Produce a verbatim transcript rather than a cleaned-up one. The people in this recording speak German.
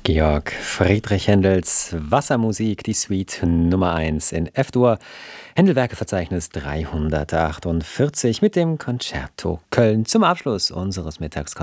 Georg Friedrich Händels Wassermusik, die Suite Nummer eins in F-Dur, Händelwerkeverzeichnis dreihundertachtundvierzig mit dem Concerto Köln zum Abschluss unseres Mittags